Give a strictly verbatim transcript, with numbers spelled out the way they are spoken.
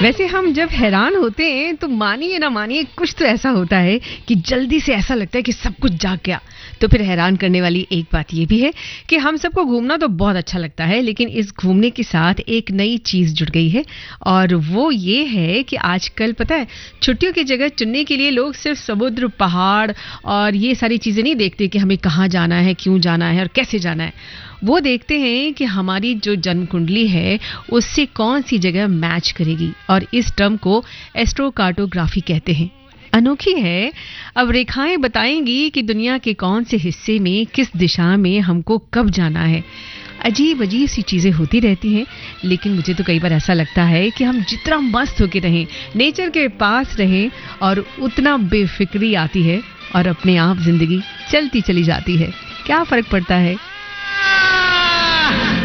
वैसे हम जब हैरान होते हैं तो मानिए ना मानिए कुछ तो ऐसा होता है कि जल्दी से ऐसा लगता है कि सब कुछ जाग गया। तो फिर हैरान करने वाली एक बात ये भी है कि हम सबको घूमना तो बहुत अच्छा लगता है, लेकिन इस घूमने के साथ एक नई चीज जुड़ गई है और वो ये है कि आजकल पता है छुट्टियों की जगह चुनने के लिए लोग सिर्फ समुद्र, पहाड़ और ये सारी चीजें नहीं देखते कि हमें कहाँ जाना है, क्यों जाना है और कैसे जाना है। वो देखते हैं कि हमारी जो जन्म कुंडली है उससे कौन सी जगह मैच करेगी, और इस टर्म को एस्ट्रोकार्टोग्राफी कहते हैं। अनोखी है। अब रेखाएं बताएंगी कि दुनिया के कौन से हिस्से में किस दिशा में हमको कब जाना है। अजीब अजीब सी चीजें होती रहती हैं, लेकिन मुझे तो कई बार ऐसा लगता है कि हम जितना मस्त होके रहें, नेचर के पास रहें, और उतना बेफिक्री आती है और अपने आप जिंदगी चलती चली जाती है। क्या फर्क पड़ता है?